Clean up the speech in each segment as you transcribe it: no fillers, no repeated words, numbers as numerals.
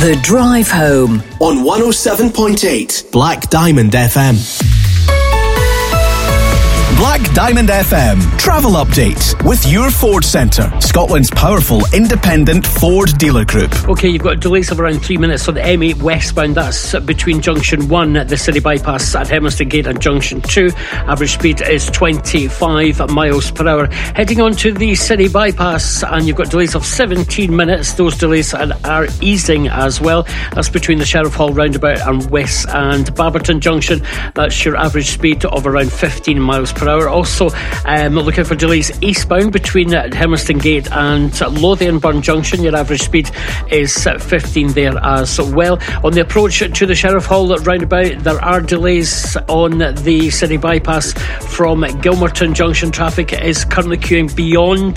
The Drive Home on 107.8 Black Diamond FM. Black Diamond FM Travel Update with your Ford Centre, Scotland's powerful independent Ford dealer group. OK, you've got delays of around 3 minutes on the M8 westbound. That's between Junction 1, the city bypass at Hermiston Gate, and Junction 2. Average speed is 25 miles per hour. Heading on to the city bypass, and you've got delays of 17 minutes. Those delays are easing as well. That's between the Sheriff Hall roundabout and West and Barberton Junction. That's your average speed of around 15 miles per hour. Also, looking for delays eastbound between Hermiston Gate and Lothianburn Junction. Your average speed is 15 there as well. On the approach to the Sheriff Hall roundabout, there are delays on the city bypass from Gilmerton Junction. Traffic is currently queuing beyond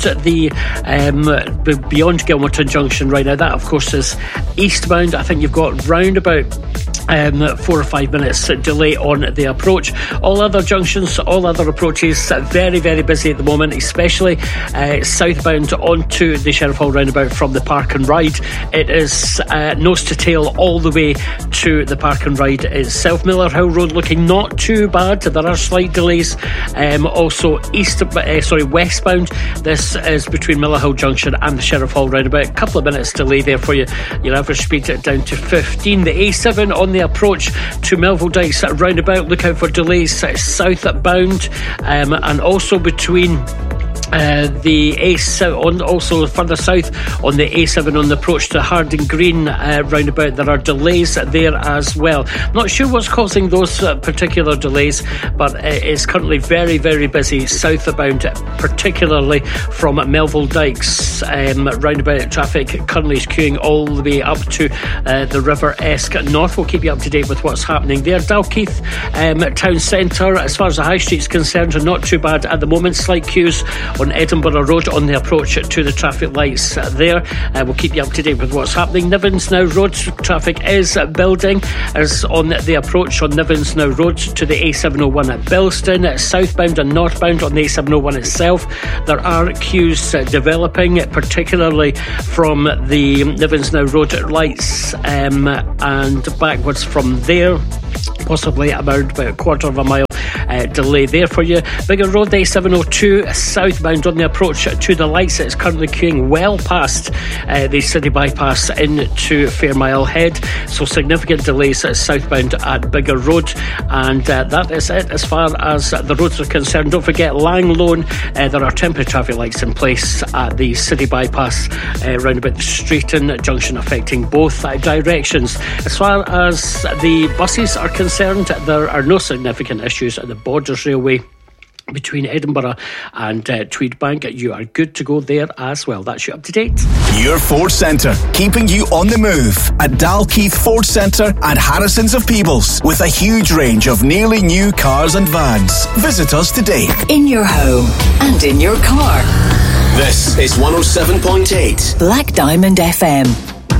Gilmerton Junction right now. That, of course, is eastbound. I think you've got round about 4 or 5 minutes delay on the approach. All other junctions, all other approaches, very, very busy at the moment, especially southbound onto the Sheriff Hall roundabout from the Park and Ride. It is nose to tail all the way to the Park and Ride itself. Miller Hill Road looking not too bad. There are slight delays. Also westbound. This is between Miller Hill Junction and the Sheriff Hall roundabout. A couple of minutes delay there for you. Your average speed down to 15. The A7 on the approach to Melville Dykes roundabout. Look out for delays southbound, and also between the A7, also further south on the A7 on the approach to Harding Green roundabout. There are delays there as well. Not sure what's causing those particular delays, but it's currently very, very busy southbound, particularly from Melville Dykes roundabout. Traffic currently is queuing all the way up to the River Esk North. We'll keep you up to date with what's happening there. Dalkeith town centre, as far as the High Street is concerned, are not too bad at the moment. Slight queues on Edinburgh Road on the approach to the traffic lights there. We'll keep you up to date with what's happening. Nivens Now Road traffic is building as on the approach on Nivens Now Road to the A701 at Bilston. Southbound and northbound on the A701 itself, there are queues developing, particularly from the Nivens Now Road lights and backwards from there. Possibly about a quarter of a mile delay there for you. Bigger Road, A702 southbound on the approach to the lights. It's currently queuing well past the city bypass into Fairmile Head, so significant delays southbound at Bigger Road. And that is it as far as the roads are concerned. Don't forget Langloan, there are temporary traffic lights in place at the city bypass round about the Streeton Junction, affecting both directions. As far as the buses are concerned, there are no significant issues at the Borders Railway between Edinburgh and Tweedbank. You are good to go there as well. That's you up to date. Your Ford Centre, keeping you on the move at Dalkeith Ford Centre and Harrison's of Peebles, with a huge range of nearly new cars and vans. Visit us today. In your home and in your car. This is 107.8 Black Diamond FM.